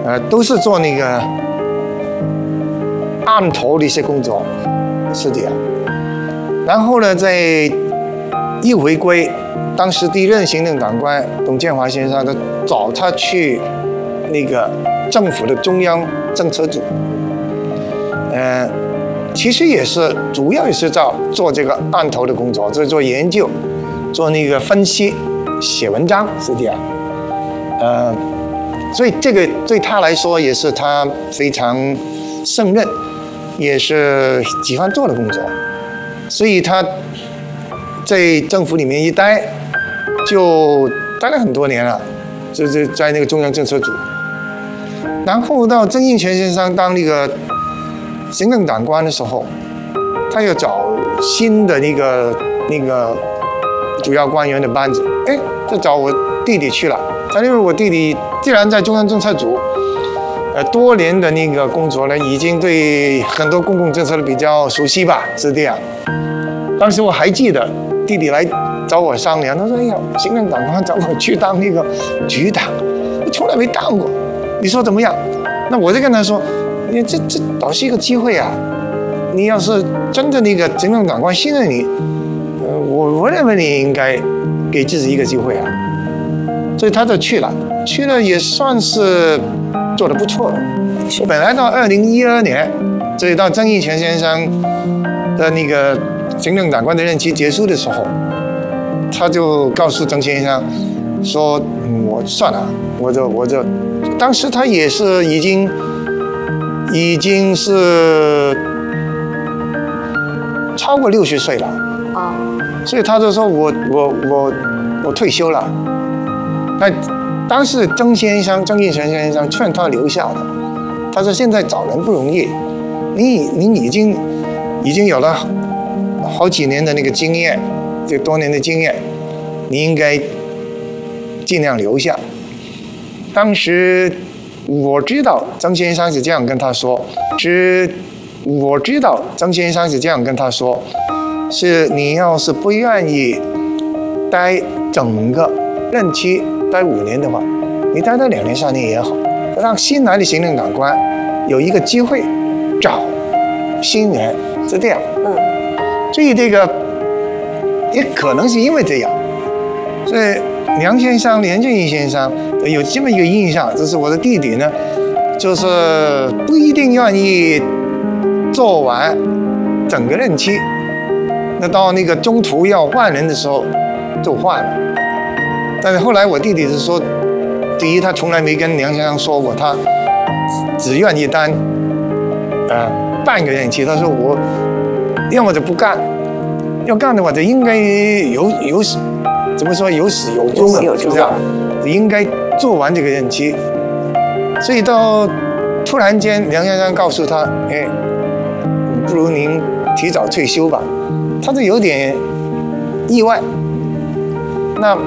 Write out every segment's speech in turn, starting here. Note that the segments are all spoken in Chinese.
都是做那个案头的一些工作，是这样。然后呢，在一回归，当时第一任行政长官董建华先生他找他去那个政府的中央政策组，其实也是主要也是做这个案头的工作，就是做研究，做那个分析，写文章是这样。所以这个对他来说也是他非常胜任，也是喜欢做的工作，所以他在政府里面一待，就待了很多年了，就是在那个中央政策组。然后到曾荫权先生当那个行政长官的时候，他又找新的那个主要官员的班子，就找我弟弟去了。他因为我弟弟既然在中央政策组，多年的那个工作呢，已经对很多公共政策比较熟悉吧，是这样。当时我还记得弟弟来找我商量，他说：“哎呀，行政长官找我去当那个局长，我从来没当过，你说怎么样？”那我就跟他说：“你这倒是一个机会啊！你要是真的那个行政长官信任你，我认为你应该给自己一个机会啊。”所以他就去了也算是做得不错的。本来到2012年，所以到曾荫权先生的那个行政长官的任期结束的时候，他就告诉曾先生说：“我算了，我就，当时他也是已经是超过60岁了啊，所以他就说我退休了。”那当时曾荫权先生劝他留下的，他说：“现在找人不容易，你已经有了好几年的那个经验，这多年的经验，你应该尽量留下。”当时我知道曾先生是这样跟他说，是你要是不愿意待整个任期待5年的话，你待到2年3年也好，让新来的行政长官有一个机会找新人，是这样。所以这个也可能是因为这样，所以梁先生、连俊义先生有这么一个印象，就是我的弟弟呢，就是不一定愿意做完整个任期，那到那个中途要换人的时候就换了。但是后来我弟弟是说，第一他从来没跟梁先生说过他只愿意当半个任期，他说我要么就不干，要干的话就应该怎么说有始有终的，就这样，应该做完这个任期。所以到突然间梁先生告诉他，不如您提早退休吧，他就有点意外。那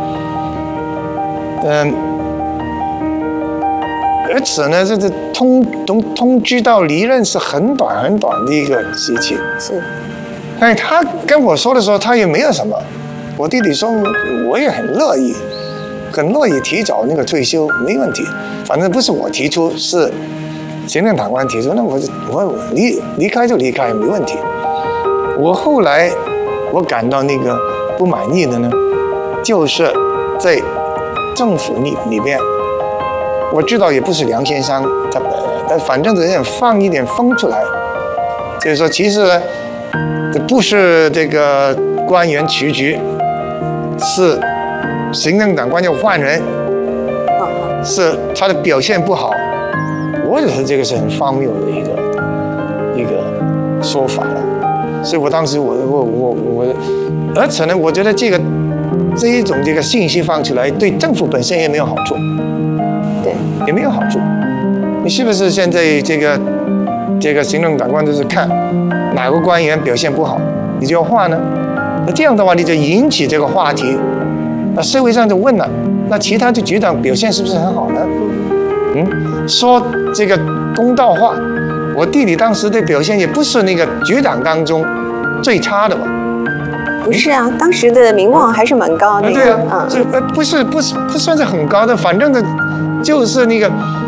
而且呢，这通知到离任是很短的一个时期。是。但是他跟我说的时候，他也没有什么。我弟弟说，我也很乐意提早那个退休，没问题。反正不是我提出，是行政长官提出，那我离开就离开，没问题。后来我感到那个不满意的呢，就是在政府里边，我知道也不是梁先生他反正只是放一点风出来，就是说其实呢，这不是这个官员辞职，是行政长官要换人，是他的表现不好。我觉得这个是很荒谬的一个说法了。所以我当时而且呢，我觉得这一种这个信息放出来，对政府本身也没有好处，对，也没有好处。你是不是现在这个行政长官就是看哪个官员表现不好，你就要换呢？那这样的话，你就引起这个话题，那社会上就问了，那其他的局长表现是不是很好呢？说这个公道话，我弟弟当时的表现也不是那个局长当中最差的吧？ 不是啊，当时的名望还是蛮高的。 对啊，这不算是很高的，反正的，就是那个